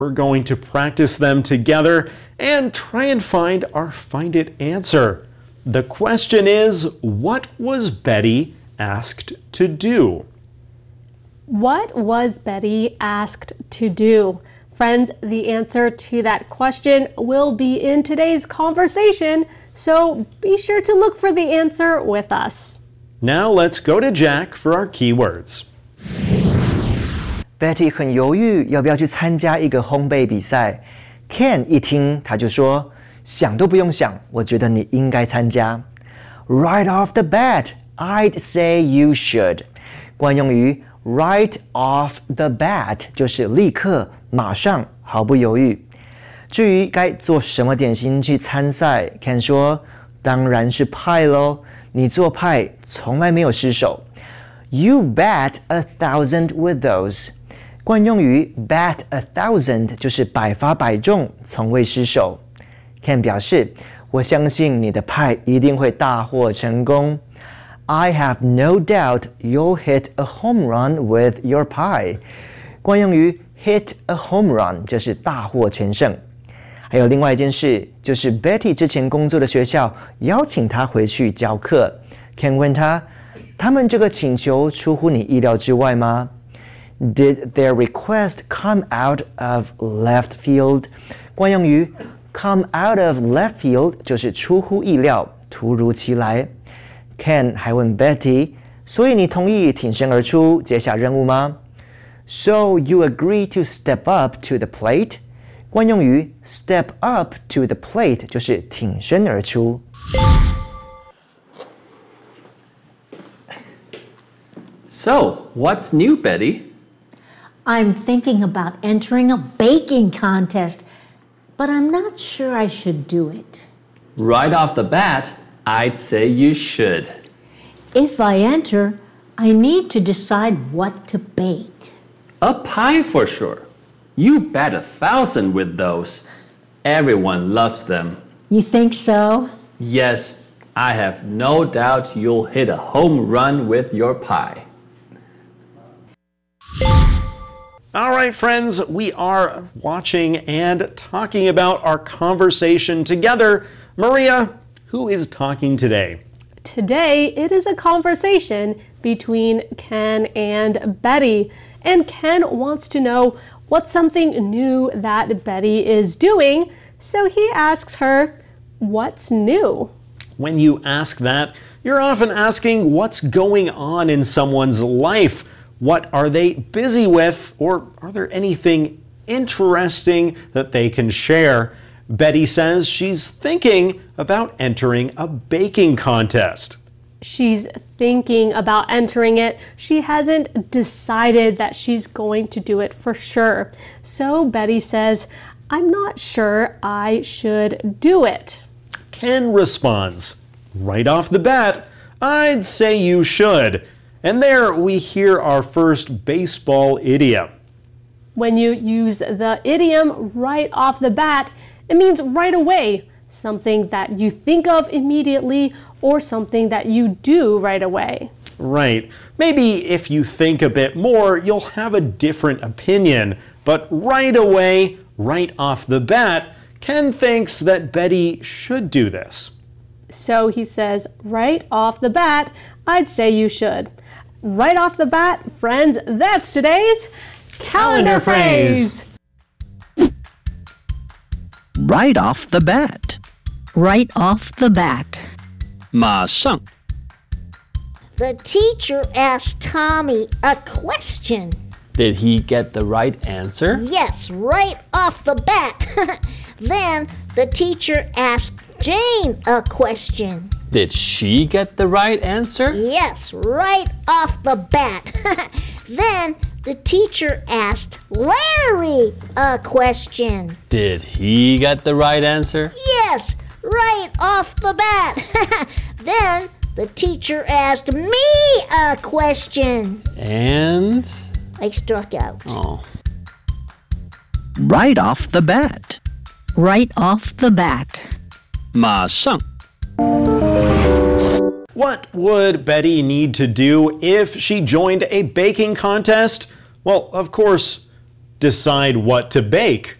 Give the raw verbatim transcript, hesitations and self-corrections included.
We're going to practice them together and try and find our Find It answer. The question is, what was Betty asked to do? What was Betty asked to do? Friends, the answer to that question will be in today's conversation, so be sure to look for the answer with us. Now let's go to Jack for our keywords. Betty 很犹豫要不要去参加一个烘焙比赛。Ken 一听他就说，想都不用想，我觉得你应该参加。Right off the bat, I'd say you should. 惯用于 right off the bat 就是立刻、马上、毫不犹豫。至于该做什么点心去参赛 ，Ken 说，当然是派咯，你做派从来没有失手。You bet a thousand with those. 惯用于 bet a thousand 就是百发百中，从未失手。Ken 表示，我相信你的派一定会大获成功。I have no doubt you'll hit a home run with your pie. 惯用于 hit a home run 就是大获全胜。还有另外一件事，就是 Betty 之前工作的学校邀请她回去教课。Ken 问她，他们这个请求出乎你意料之外吗？Did their request come out of left field? 惯用于 come out of left field 就是出乎意料，突如其来。Ken 还问 Betty， 所以你同意挺身而出接下任务吗？ So you agree to step up to the plate? 惯用于 step up to the plate 就是挺身而出。 So, what's new, Betty?I'm thinking about entering a baking contest, but I'm not sure I should do it. Right off the bat, I'd say you should. If I enter, I need to decide what to bake. A pie for sure. You bet a thousand with those. Everyone loves them. You think so? Yes, I have no doubt you'll hit a home run with your pie. All right, friends, we are watching and talking about our conversation together. Maria, who is talking today? Today, it is a conversation between Ken and Betty. And Ken wants to know what's something new that Betty is doing. So he asks her, what's new? When you ask that, you're often asking what's going on in someone's life. What are they busy with, or are there anything interesting that they can share? Betty says she's thinking about entering a baking contest. She's thinking about entering it. She hasn't decided that she's going to do it for sure. So Betty says, I'm not sure I should do it. Ken responds, right off the bat, I'd say you should. And there we hear our first baseball idiom. When you use the idiom right off the bat, it means right away, something that you think of immediately or something that you do right away. Right. Maybe if you think a bit more, you'll have a different opinion. But right away, right off the bat, Ken thinks that Betty should do this. So he says, right off the bat, I'd say you should. Right off the bat, friends, that's today's calendar, calendar phrase. Right off the bat. Right off the bat. 马上 The teacher asked Tommy a question. Did he get the right answer? Yes, right off the bat. Then the teacher asked Jane a question. Did she get the right answer? Yes, right off the bat. Then the teacher asked Larry a question. Did he get the right answer? Yes, right off the bat. Then the teacher asked me a question. And? I struck out. Oh. Right off the bat. Right off the bat. 马上 What would Betty need to do if she joined a baking contest? Well, of course, decide what to bake.